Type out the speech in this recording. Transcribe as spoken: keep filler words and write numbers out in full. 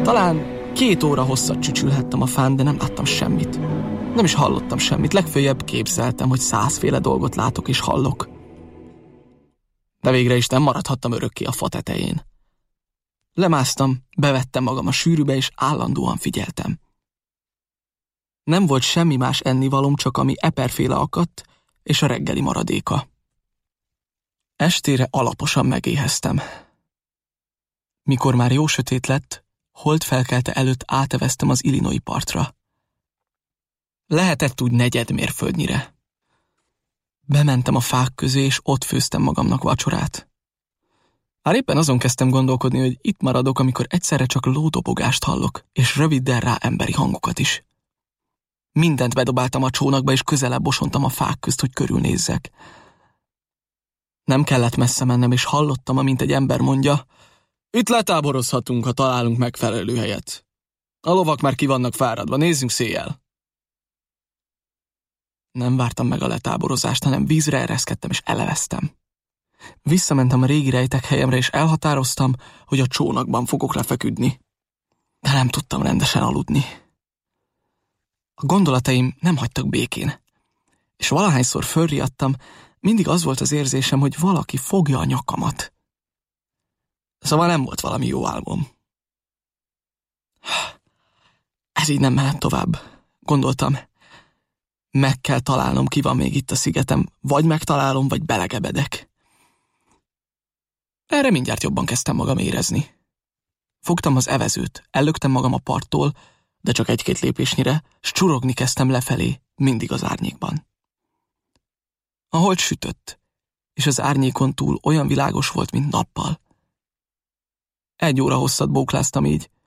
Talán két óra hosszat csücsülhettem a fán, de nem láttam semmit. Nem is hallottam semmit, legföljebb képzeltem, hogy százféle dolgot látok és hallok. De végre is nem maradhattam örökké a fa tetején. Lemásztam, bevettem magam a sűrűbe, és állandóan figyeltem. Nem volt semmi más ennivalóm, csak ami eperféle akadt, és a reggeli maradéka. Estére alaposan megéheztem. Mikor már jó sötét lett, hold felkelte előtt áteveztem az Illinois partra. Lehetett úgy negyed mérföldnyire. Bementem a fák közé, és ott főztem magamnak vacsorát. Már éppen azon kezdtem gondolkodni, hogy itt maradok, amikor egyszerre csak lódobogást hallok, és röviddel rá emberi hangokat is. Mindent bedobáltam a csónakba, és közelebb bosontam a fák közt, hogy körülnézzek. Nem kellett messze mennem, és hallottam, amint egy ember mondja: itt letáborozhatunk, ha találunk megfelelő helyet. A lovak már ki vannak fáradva, nézzünk széjjel. Nem vártam meg a letáborozást, hanem vízre ereszkedtem, és eleveztem. Visszamentem a régi rejtek helyemre, és elhatároztam, hogy a csónakban fogok lefeküdni. De nem tudtam rendesen aludni. A gondolataim nem hagytak békén, és valahányszor fölriadtam, mindig az volt az érzésem, hogy valaki fogja a nyakamat. Szóval nem volt valami jó álmom. Ez így nem mehet tovább, gondoltam. Meg kell találnom, ki van még itt a szigetem, vagy megtalálom, vagy belegebedek. Erre mindjárt jobban kezdtem magam érezni. Fogtam az evezőt, ellöktem magam a parttól, de csak egy-két lépésnyire, s csurogni kezdtem lefelé, mindig az árnyékban. A hold sütött, és az árnyékon túl olyan világos volt, mint nappal. Egy óra hosszat bókláztam így,